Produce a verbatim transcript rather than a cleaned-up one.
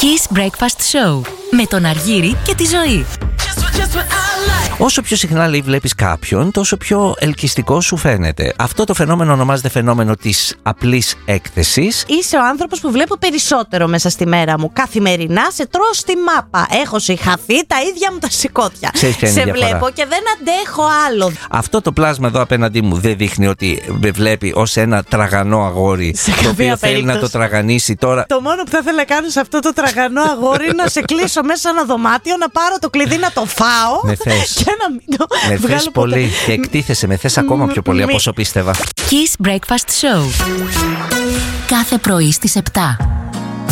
Kiss Breakfast Show με τον Αργύρη και τη Ζωή. Όσο πιο συχνά, λέει, βλέπεις κάποιον, τόσο πιο ελκυστικό σου φαίνεται. Αυτό το φαινόμενο ονομάζεται φαινόμενο της απλής έκθεσης. Είσαι ο άνθρωπος που βλέπω περισσότερο μέσα στη μέρα μου. Καθημερινά σε τρώω στη μάπα. Έχω συγχαθεί τα ίδια μου τα σηκώτια. Ξέρεις ποια είναι η σε διαφορά? βλέπω και δεν αντέχω άλλο. Αυτό το πλάσμα εδώ απέναντί μου δεν δείχνει ότι με βλέπει ως ένα τραγανό αγόρι Σε το οποίο καμία θέλει περίπτωση. να το τραγανίσει τώρα. Το μόνο που θα ήθελα να κάνω σε αυτό το τραγανό αγόρι είναι να σε κλείσω μέσα σε ένα δωμάτιο, να πάρω το κλειδί να το φάω Με θες. και να μην το Με βγάλω θες ποτέ. πολύ και εκτίθεσαι, με θες ακόμα πιο πολύ Μη- από όσο πίστευα. Kiss Breakfast Show. Κάθε πρωί στις επτά.